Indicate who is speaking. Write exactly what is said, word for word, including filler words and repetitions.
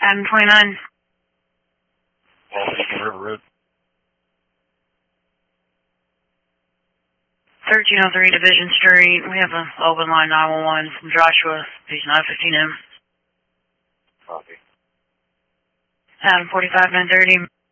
Speaker 1: Adam twenty-nine.
Speaker 2: Walton River Road.
Speaker 1: thirteen oh three Division Street. We have an open line nine one one from Joshua. He's nine fifteen M.
Speaker 2: Copy.
Speaker 1: Adam forty-five nine thirty.